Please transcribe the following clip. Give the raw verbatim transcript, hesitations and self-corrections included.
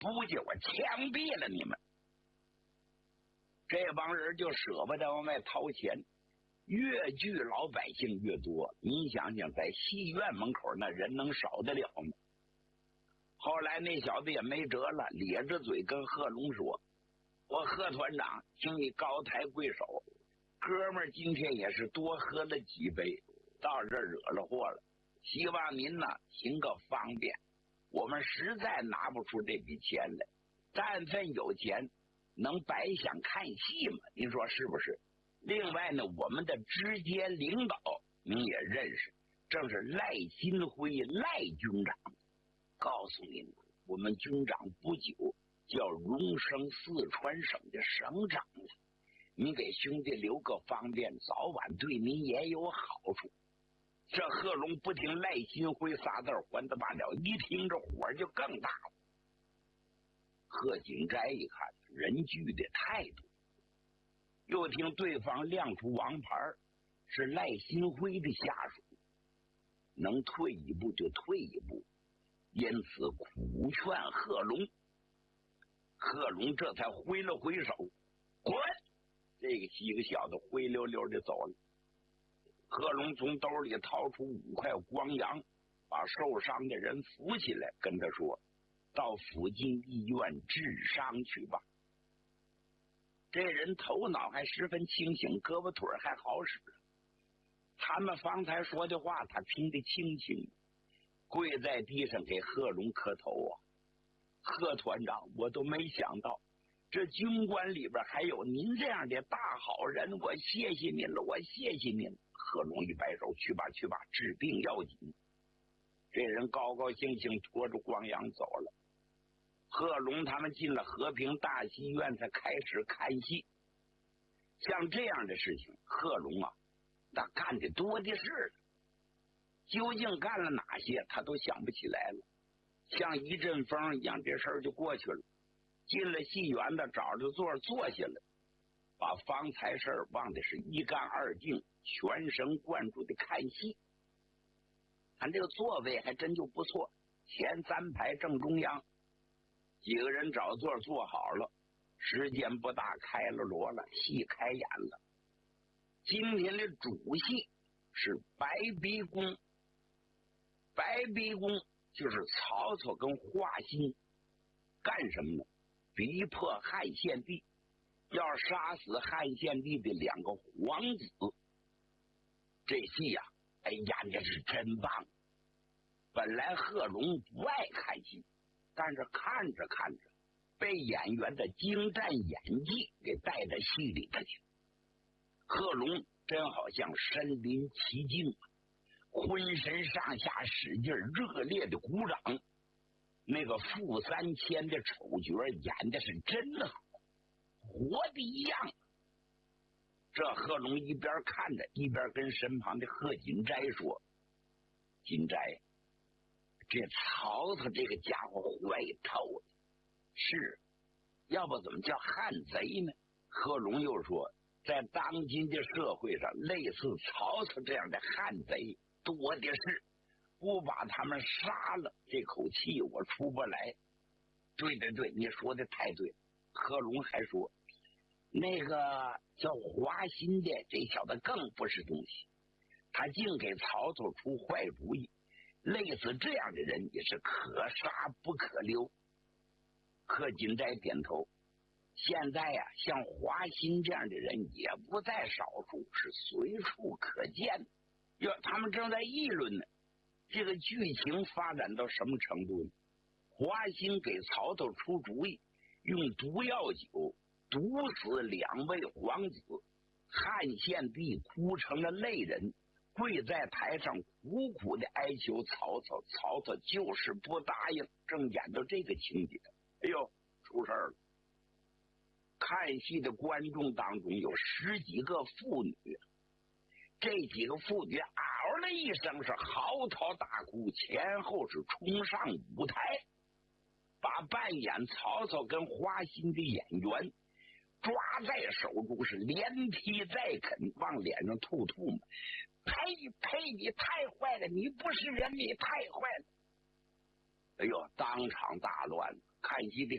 不介我枪毙了你们。这帮人就舍不得往外掏钱，越聚老百姓越多。你想想，在戏院门口那人能少得了吗？后来那小子也没辙了，咧着嘴跟贺龙说：“我贺团长，请你高抬贵手，哥们儿今天也是多喝了几杯，到这儿惹了祸了，希望您呢行个方便。我们实在拿不出这笔钱来，但凡有钱，能白想看戏吗？您说是不是？另外呢，我们的直接领导您也认识，正是赖新辉赖军长。告诉您，我们军长不久就要荣升四川省的省长了，你给兄弟留个方便，早晚对您也有好处。”这贺龙不听赖新辉仨字还他罢了，一听这火就更大了。贺锦斋一看人聚的太多，又听对方亮出王牌，是赖新辉的下属，能退一步就退一步，因此苦劝贺龙。贺龙这才挥了挥手，滚！这个几个小子灰溜溜的走了。贺龙从兜里掏出五块光洋，把受伤的人扶起来，跟他说：“到附近医院治伤去吧。”这人头脑还十分清醒，胳膊腿还好使。他们方才说的话他听得清清，跪在地上给贺龙磕头啊！贺团长，我都没想到这军官里边还有您这样的大好人，我谢谢您了，我谢谢您。贺龙一摆手：“去吧去吧，治病要紧。”这人高高兴兴拖着光阳走了。贺龙他们进了和平大戏院，才开始看戏。像这样的事情，贺龙啊，他干的多的是了，究竟干了哪些他都想不起来了，像一阵风一样，这事儿就过去了。进了戏园子，找着座坐下了，把方才事儿忘的是一干二净，全神贯注的看戏。看这个座位还真就不错，前三排正中央，几个人找座坐好了，时间不大，开了锣了，戏开演了。今天的主戏是白逼宫。白逼宫就是曹操跟华歆干什么呢？逼迫汉献帝，要杀死汉献帝的两个皇子。这戏呀、啊，哎，演的是真棒。本来贺龙不爱看戏，但是看着看着，被演员的精湛演技给带到戏里头去。贺龙真好像身临其境，浑身上下使劲热烈的鼓掌。那个傅三千的丑角演的是真好，活的一样。这贺龙一边看着，一边跟身旁的贺锦斋说：“锦斋，这曹操这个家伙坏透了，是，要不怎么叫汉贼呢？”贺龙又说：“在当今的社会上，类似曹操这样的汉贼多的是，不把他们杀了，这口气我出不来。”对对对，你说的太对。贺龙还说，那个叫华歆的这小子更不是东西，他竟给曹操出坏主意，类似这样的人也是可杀不可留。贺锦斋点头，现在呀、啊，像华歆这样的人也不在少数，是随处可见。哟，他们正在议论呢，这个剧情发展到什么程度呢？华歆给曹操出主意，用毒药酒毒死两位皇子，汉献帝哭成了泪人，跪在台上苦苦的哀求曹操，曹操就是不答应。正演到这个情节，哎呦，出事了！看戏的观众当中有十几个妇女，这几个妇女嗷了一声是嚎啕大哭，前后是冲上舞台，把扮演曹操跟华歆的演员抓在手中，是连踢带啃，往脸上吐吐沫。呸呸！你太坏了，你不是人，你太坏了！哎呦，当场大乱。看戏的